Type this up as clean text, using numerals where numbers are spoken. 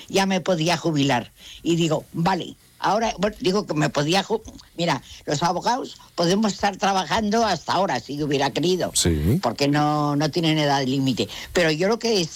ya me podía jubilar. Y digo, vale, ahora, bueno, digo que me podía... Mira, los abogados podemos estar trabajando hasta ahora, si hubiera querido, Sí. porque no tienen edad límite. Pero yo lo que